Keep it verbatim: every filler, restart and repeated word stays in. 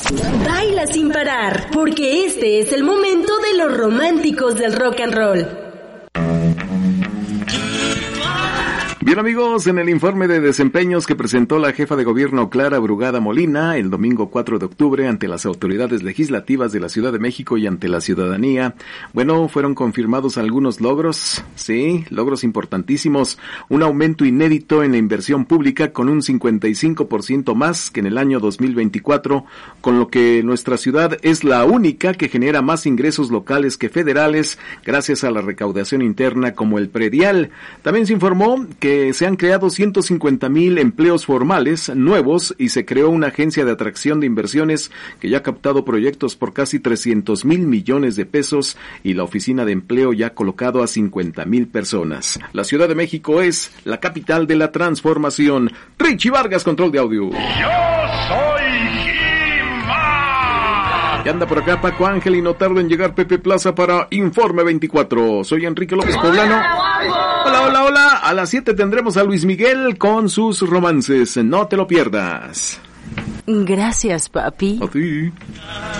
Baila sin parar, porque este es el momento de los románticos del rock and roll. Bien amigos, en el informe de desempeños que presentó la jefa de gobierno Clara Brugada Molina el domingo cuatro de octubre ante las autoridades legislativas de la Ciudad de México y ante la ciudadanía, bueno, fueron confirmados algunos logros, sí, logros importantísimos, un aumento inédito en la inversión pública con un cincuenta y cinco por ciento más que en el año dos mil veinticuatro, con lo que nuestra ciudad es la única que genera más ingresos locales que federales gracias a la recaudación interna como el predial. También se informó que se han creado ciento cincuenta mil empleos formales nuevos y se creó una agencia de atracción de inversiones que ya ha captado proyectos por casi trescientos mil millones de pesos y la oficina de empleo ya ha colocado a cincuenta mil personas. La Ciudad de México es la capital de la transformación. Richie Vargas, control de audio. Yo soy He-Man. Y anda por acá Paco Ángel y no tarda en llegar Pepe Plaza para Informe veinticuatro. Soy Enrique López Poblano. Hola, hola, hola. A las siete tendremos a Luis Miguel con sus romances. No te lo pierdas. Gracias, papi. A ti.